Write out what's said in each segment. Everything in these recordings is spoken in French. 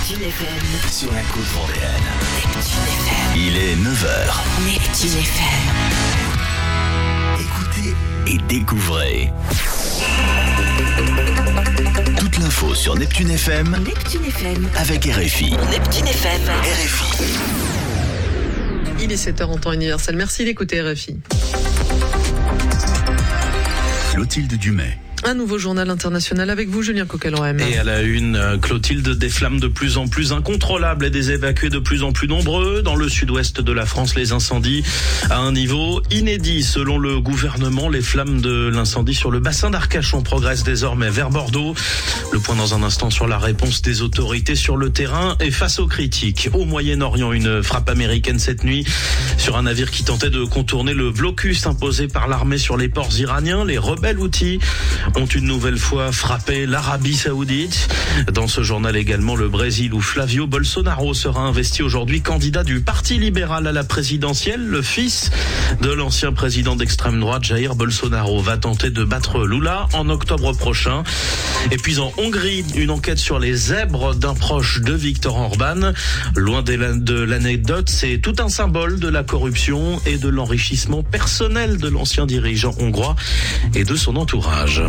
Neptune FM. Sur la côte vendéenne. Neptune FM. Il est 9h. Neptune FM. Écoutez et découvrez. Toute l'info sur Neptune FM. Neptune FM. Avec RFI. Neptune FM. RFI. Il est 7h en temps universel. Merci d'écouter RFI. Clotilde Dumais. Un nouveau journal international avec vous, Julien Coquelin-M. Et à la une, Clotilde, des flammes de plus en plus incontrôlables et des évacués de plus en plus nombreux. Dans le sud-ouest de la France, les incendies à un niveau inédit. Selon le gouvernement, les flammes de l'incendie sur le bassin d'Arcachon progressent désormais vers Bordeaux. Le point dans un instant sur la réponse des autorités sur le terrain et face aux critiques. Au Moyen-Orient, une frappe américaine cette nuit sur un navire qui tentait de contourner le blocus imposé par l'armée sur les ports iraniens. Les rebelles Houthis ont une nouvelle fois frappé l'Arabie Saoudite. Dans ce journal également, le Brésil où Flavio Bolsonaro sera investi aujourd'hui candidat du Parti libéral à la présidentielle. Le fils de l'ancien président d'extrême droite, Jair Bolsonaro, va tenter de battre Lula en octobre prochain. Et puis en Hongrie, une enquête sur les zèbres d'un proche de Viktor Orban. Loin de l'anecdote, c'est tout un symbole de la corruption et de l'enrichissement personnel de l'ancien dirigeant hongrois et de son entourage.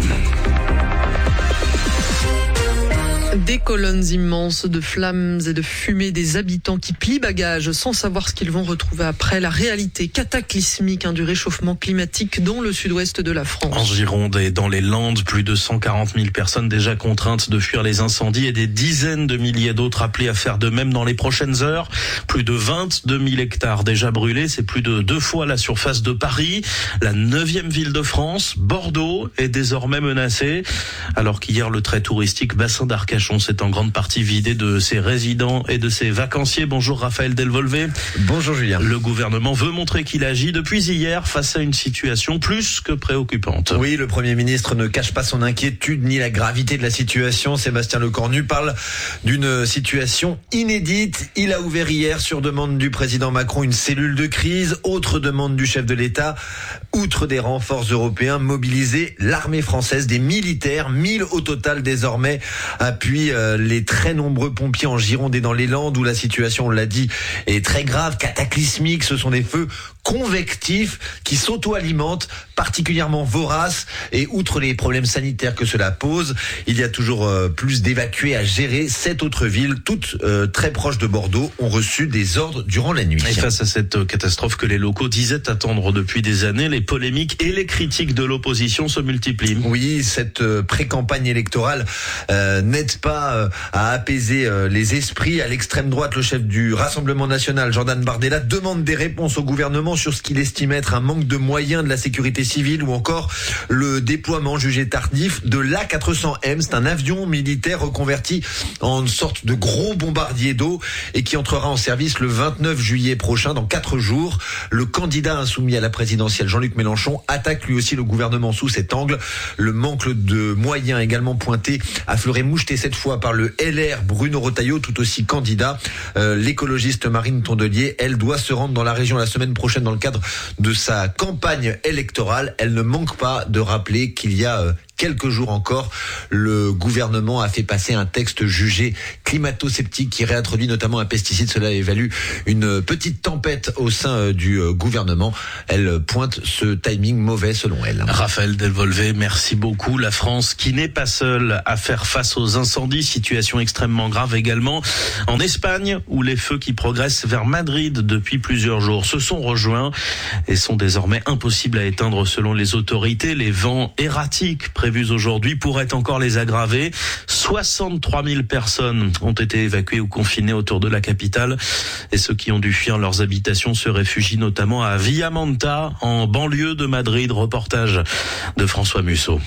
Des colonnes immenses de flammes et de fumée, des habitants qui plient bagages sans savoir ce qu'ils vont retrouver après. La réalité cataclysmique du réchauffement climatique dans le sud-ouest de la France. En Gironde et dans les Landes, plus de 140 000 personnes déjà contraintes de fuir les incendies et des dizaines de milliers d'autres appelées à faire de même dans les prochaines heures. Plus de 22 000 hectares déjà brûlés, c'est plus de 2 fois la surface de Paris. La 9e ville de France, Bordeaux, est désormais menacée. Alors qu'hier, le très touristique bassin d'Arcachon s'est en grande partie vidé de ses résidents et de ses vacanciers. Bonjour Raphaël Delvolvé. Bonjour Julien. Le gouvernement veut montrer qu'il agit depuis hier face à une situation plus que préoccupante. Oui, le Premier ministre ne cache pas son inquiétude ni la gravité de la situation. Sébastien Lecornu parle d'une situation inédite. Il a ouvert hier, sur demande du président Macron, une cellule de crise. Autre demande du chef de l'État, outre des renforts européens, mobiliser l'armée française, des militaires, 1000 au total désormais, appuient les très nombreux pompiers en Gironde et dans les Landes où la situation, on l'a dit, est très grave, cataclysmique. Ce sont des feux convectifs qui s'auto-alimentent, particulièrement voraces, et outre les problèmes sanitaires que cela pose, il y a toujours plus d'évacués à gérer. 7 autres villes, toutes très proches de Bordeaux, ont reçu des ordres durant la nuit. Et face à cette catastrophe que les locaux disaient attendre depuis des années, les polémiques et les critiques de l'opposition se multiplient. Oui, cette pré-campagne électorale n'aide pas à apaiser les esprits. À l'extrême droite, le chef du Rassemblement national, Jordan Bardella, demande des réponses au gouvernement sur ce qu'il estime être un manque de moyens de la sécurité civile ou encore le déploiement jugé tardif de l'A400M. C'est un avion militaire reconverti en une sorte de gros bombardier d'eau et qui entrera en service le 29 juillet prochain, dans 4 jours. Le candidat insoumis à la présidentielle, Jean-Luc Mélenchon, attaque lui aussi le gouvernement sous cet angle. Le manque de moyens également pointé à fleur et moucheté cette fois par le LR Bruno Retailleau, tout aussi candidat. L'écologiste Marine Tondelier, elle doit se rendre dans la région la semaine prochaine dans le cadre de sa campagne électorale. Elle ne manque pas de rappeler qu'il y a quelques jours encore, le gouvernement a fait passer un texte jugé climato-sceptique qui réintroduit notamment un pesticide. Cela évalue une petite tempête au sein du gouvernement. Elle pointe ce timing mauvais selon elle. Raphaël Delvolvé, merci beaucoup. La France qui n'est pas seule à faire face aux incendies, situation extrêmement grave également en Espagne où les feux qui progressent vers Madrid depuis plusieurs jours se sont rejoints et sont désormais impossibles à éteindre selon les autorités. Les vents erratiques prévus aujourd'hui pourraient encore les aggraver. 63 000 personnes ont été évacuées ou confinées autour de la capitale et ceux qui ont dû fuir leurs habitations se réfugient notamment à Villamanta, en banlieue de Madrid. Reportage de François Musso.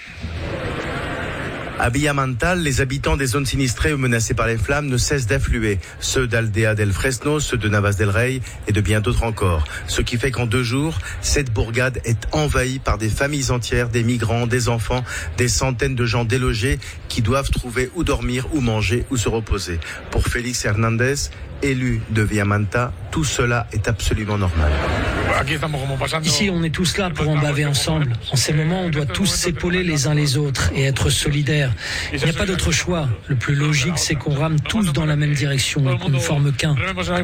À Villamanta, les habitants des zones sinistrées ou menacées par les flammes ne cessent d'affluer. Ceux d'Aldea del Fresno, ceux de Navas del Rey et de bien d'autres encore. Ce qui fait qu'en 2 jours, cette bourgade est envahie par des familles entières, des migrants, des enfants, des centaines de gens délogés qui doivent trouver où dormir, où manger, où se reposer. Pour Félix Hernandez, élu de Villamanta, tout cela est absolument normal. Ici, on est tous là pour en baver ensemble. En ces moments, on doit tous s'épauler les uns les autres et être solidaires. Il n'y a pas d'autre choix. Le plus logique, c'est qu'on rame tous dans la même direction et qu'on ne forme qu'un.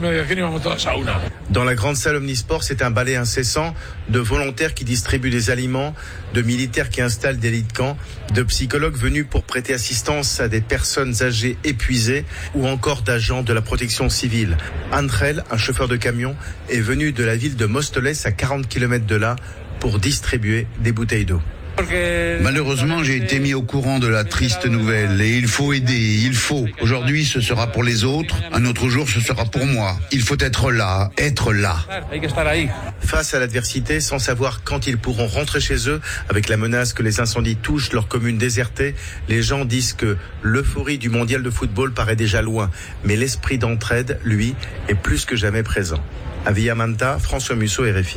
Dans la grande salle Omnisport, c'est un balai incessant de volontaires qui distribuent des aliments, de militaires qui installent des lits de camp, de psychologues venus pour prêter assistance à des personnes âgées épuisées ou encore d'agents de la protection civile. Andrel, un chauffeur de camion, est venu de la ville de Móstoles à 40 km de là pour distribuer des bouteilles d'eau. Malheureusement, j'ai été mis au courant de la triste nouvelle et il faut aider, il faut. Aujourd'hui, ce sera pour les autres, un autre jour, ce sera pour moi. Il faut être là. Face à l'adversité, sans savoir quand ils pourront rentrer chez eux, avec la menace que les incendies touchent leur commune désertée, les gens disent que l'euphorie du mondial de football paraît déjà loin, mais l'esprit d'entraide, lui, est plus que jamais présent. À Villamanta, François Musso, RFI.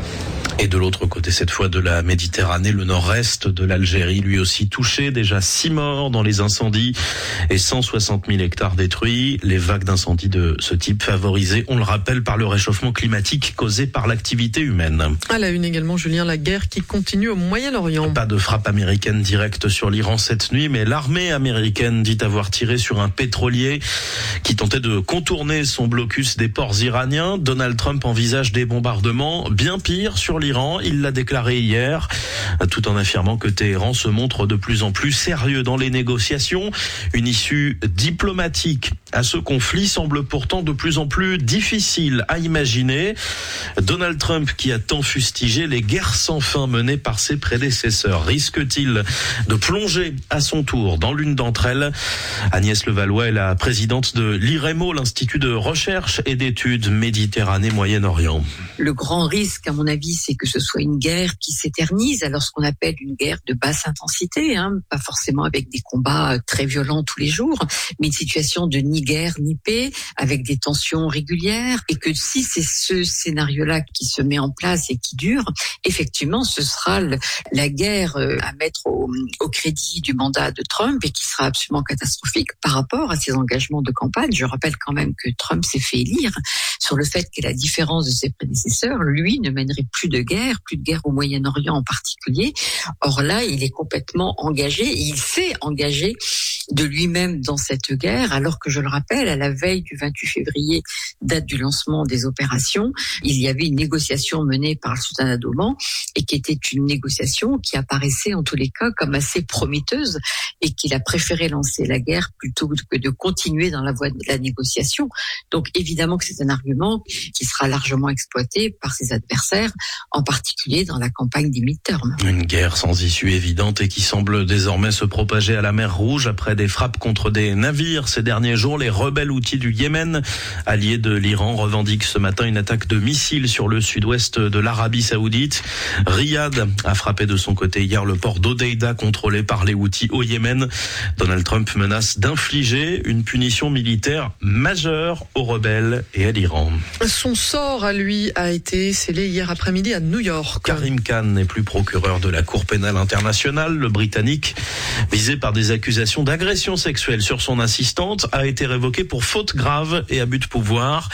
Et de l'autre côté, cette fois de la Méditerranée, le nord-est de l'Algérie, lui aussi touché. Déjà 6 morts dans les incendies et 160 000 hectares détruits. Les vagues d'incendies de ce type favorisées, on le rappelle, par le réchauffement climatique causé par l'activité humaine. À la une également, Julien, la guerre qui continue au Moyen-Orient. Pas de frappe américaine directe sur l'Iran cette nuit, mais l'armée américaine dit avoir tiré sur un pétrolier qui tentait de contourner son blocus des ports iraniens. Donald Trump envisage des bombardements bien pires sur l'Iran. Il l'a déclaré hier, tout en affirmant que Téhéran se montre de plus en plus sérieux dans les négociations. Une issue diplomatique à ce conflit semble pourtant de plus en plus difficile à imaginer. Donald Trump, qui a tant fustigé les guerres sans fin menées par ses prédécesseurs, risque-t-il de plonger à son tour dans l'une d'entre elles? Agnès Levallois est la présidente de l'IREMO, l'Institut de recherche et d'études Méditerranée-Moyen-Orient. Le grand risque, à mon avis, c'est que ce soit une guerre qui s'éternise, alors ce qu'on appelle une guerre de basse intensité, pas forcément avec des combats très violents tous les jours, mais une situation de ni guerre ni paix, avec des tensions régulières, et que si c'est ce scénario-là qui se met en place et qui dure, effectivement, ce sera la guerre à mettre au crédit du mandat de Trump et qui sera absolument catastrophique par rapport à ses engagements de campagne. Je rappelle quand même que Trump s'est fait élire sur le fait qu'à la différence de ses prédécesseurs, lui ne mènerait plus de guerre au Moyen-Orient en particulier. Or là, il est complètement engagé, et il s'est engagé de lui-même dans cette guerre, alors que je le rappelle, à la veille du 28 février, date du lancement des opérations, il y avait une négociation menée par le sultanat d'Oman et qui était une négociation qui apparaissait en tous les cas comme assez prometteuse et qu'il a préféré lancer la guerre plutôt que de continuer dans la voie de la négociation. Donc évidemment que c'est un argument qui sera largement exploité par ses adversaires, en particulier dans la campagne des midterms. Une guerre sans issue évidente et qui semble désormais se propager à la mer Rouge après des frappes contre des navires. Ces derniers jours, les rebelles houthis du Yémen, alliés de l'Iran, revendiquent ce matin une attaque de missiles sur le sud-ouest de l'Arabie Saoudite. Riyad a frappé de son côté hier le port d'Hodeïda contrôlé par les houthis au Yémen. Donald Trump menace d'infliger une punition militaire majeure aux rebelles et à l'Iran. Son sort à lui a été scellé hier après-midi à New York. Karim Khan n'est plus procureur de la Cour pénale internationale. Le Britannique, visé par des accusations d'agression sexuelle sur son assistante, a été révoqué pour faute grave et abus de pouvoir.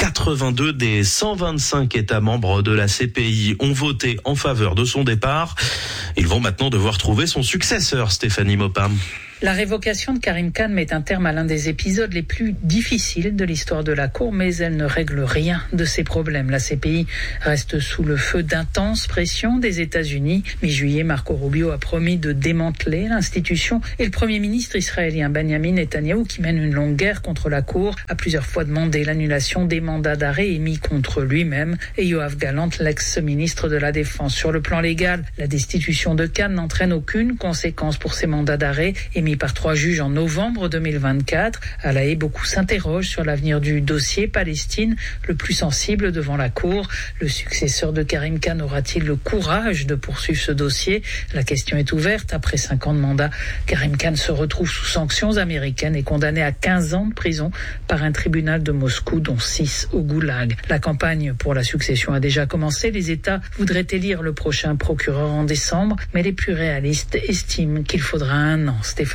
82 des 125 États membres de la CPI ont voté en faveur de son départ. Ils vont maintenant devoir trouver son successeur, Stéphanie Mopin. La révocation de Karim Khan met un terme à l'un des épisodes les plus difficiles de l'histoire de la Cour, mais elle ne règle rien de ses problèmes. La CPI reste sous le feu d'intenses pressions des États-Unis. Mi-juillet, Marco Rubio a promis de démanteler l'institution et le Premier ministre israélien Benjamin Netanyahou, qui mène une longue guerre contre la Cour, a plusieurs fois demandé l'annulation des mandats d'arrêt émis contre lui-même et Yoav Gallant, l'ex-ministre de la Défense. Sur le plan légal, la destitution de Khan n'entraîne aucune conséquence pour ces mandats d'arrêt émis par 3 juges en novembre 2024. À La Haye, beaucoup s'interrogent sur l'avenir du dossier Palestine, le plus sensible devant la Cour. Le successeur de Karim Khan aura-t-il le courage de poursuivre ce dossier? La question est ouverte. Après 5 ans de mandat, Karim Khan se retrouve sous sanctions américaines et condamné à 15 ans de prison par un tribunal de Moscou, dont 6 au goulag. La campagne pour la succession a déjà commencé. Les États voudraient élire le prochain procureur en décembre, mais les plus réalistes estiment qu'il faudra 1 an. Stéphane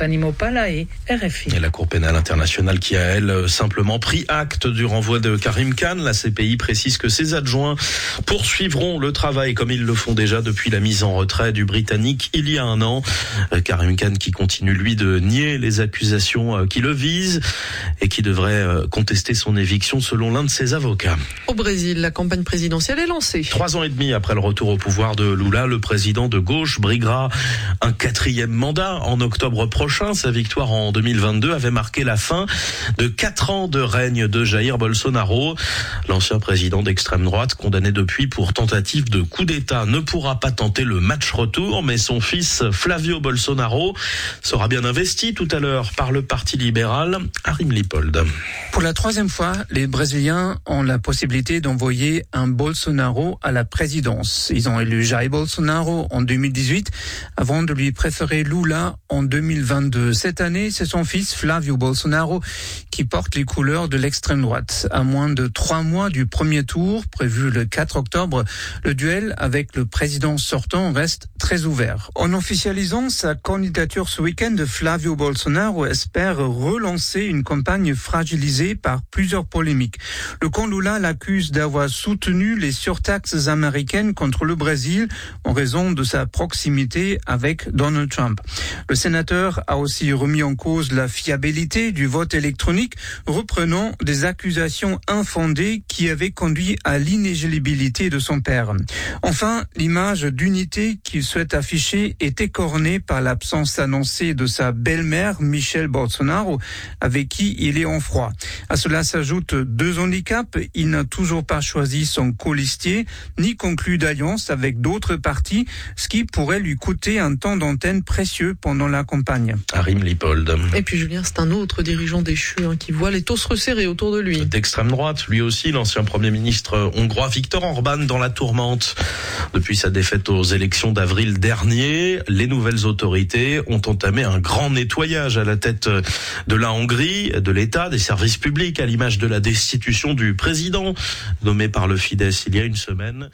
Stéphanie Mopalae, RFI. Et la Cour pénale internationale qui a, elle, simplement pris acte du renvoi de Karim Khan. La CPI précise que ses adjoints poursuivront le travail comme ils le font déjà depuis la mise en retrait du Britannique il y a un an. Karim Khan qui continue, lui, de nier les accusations qui le visent et qui devrait contester son éviction selon l'un de ses avocats. Au Brésil, la campagne présidentielle est lancée. 3 ans et demi après le retour au pouvoir de Lula, le président de gauche briguera un 4e mandat en octobre prochain. Sa victoire en 2022 avait marqué la fin de 4 ans de règne de Jair Bolsonaro. L'ancien président d'extrême droite, condamné depuis pour tentative de coup d'État, ne pourra pas tenter le match retour, mais son fils Flavio Bolsonaro sera bien investi tout à l'heure par le Parti libéral. Arim Lipold. Pour la 3e fois, les Brésiliens ont la possibilité d'envoyer un Bolsonaro à la présidence. Ils ont élu Jair Bolsonaro en 2018 avant de lui préférer Lula en 2022. Cette année, c'est son fils Flavio Bolsonaro qui porte les couleurs de l'extrême droite. À moins de 3 mois du premier tour, prévu le 4 octobre, le duel avec le président sortant reste très ouvert. En officialisant sa candidature ce week-end, Flavio Bolsonaro espère relancer une campagne fragilisée par plusieurs polémiques. Le camp Lula l'accuse d'avoir soutenu les surtaxes américaines contre le Brésil en raison de sa proximité avec Donald Trump. Le sénateur a aussi remis en cause la fiabilité du vote électronique, reprenant des accusations infondées qui avaient conduit à l'inéligibilité de son père. Enfin, l'image d'unité qu'il souhaite afficher est écornée par l'absence annoncée de sa belle-mère, Michelle Bolsonaro, avec qui il est en froid. À cela s'ajoutent 2 handicaps. Il n'a toujours pas choisi son colistier, ni conclu d'alliance avec d'autres partis, ce qui pourrait lui coûter un temps d'antenne précieux pendant la campagne. Arim Lipold. Et puis Julien, c'est un autre dirigeant déchu qui voit les taux se resserrer autour de lui. D'extrême droite, lui aussi, l'ancien Premier ministre hongrois Viktor Orban dans la tourmente. Depuis sa défaite aux élections d'avril dernier, les nouvelles autorités ont entamé un grand nettoyage à la tête de la Hongrie, de l'État, des services publics, à l'image de la destitution du président, nommé par le Fidesz il y a une semaine.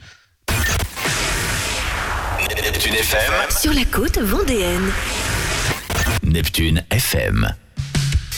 Neptune FM. Sur la côte vendéenne. Neptune FM.